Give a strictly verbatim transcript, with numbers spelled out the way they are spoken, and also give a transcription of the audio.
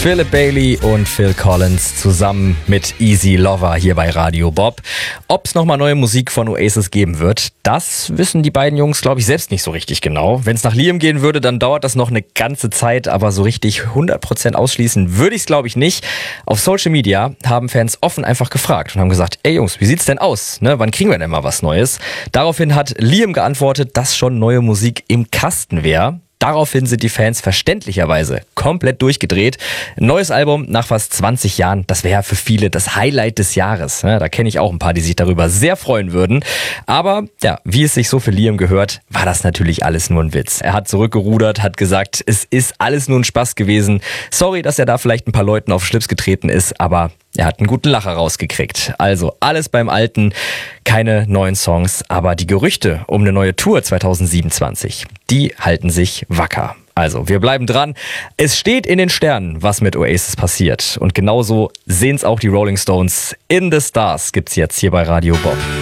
Philip Bailey und Phil Collins zusammen mit Easy Lover hier bei Radio Bob. Ob es nochmal neue Musik von Oasis geben wird, das wissen die beiden Jungs, glaube ich, selbst nicht so richtig genau. Wenn es nach Liam gehen würde, dann dauert das noch eine ganze Zeit, aber so richtig hundert Prozent ausschließen würde ich es, glaube ich, nicht. Auf Social Media haben Fans offen einfach gefragt und haben gesagt, ey Jungs, wie sieht's denn aus? Ne, wann kriegen wir denn mal was Neues? Daraufhin hat Liam geantwortet, dass schon neue Musik im Kasten wäre. Daraufhin sind die Fans verständlicherweise komplett durchgedreht. Ein neues Album nach fast zwanzig Jahren, das wäre für viele das Highlight des Jahres. Da kenne ich auch ein paar, die sich darüber sehr freuen würden. Aber ja, wie es sich so für Liam gehört, war das natürlich alles nur ein Witz. Er hat zurückgerudert, hat gesagt, es ist alles nur ein Spaß gewesen. Sorry, dass er da vielleicht ein paar Leuten auf den Schlips getreten ist, aber er hat einen guten Lacher rausgekriegt. Also alles beim Alten, keine neuen Songs, aber die Gerüchte um eine neue Tour zwanzig siebenundzwanzig, die halten sich wacker. Also, wir bleiben dran. Es steht in den Sternen, was mit Oasis passiert. Und genauso sehen es auch die Rolling Stones. In the Stars gibt's jetzt hier bei Radio Bob.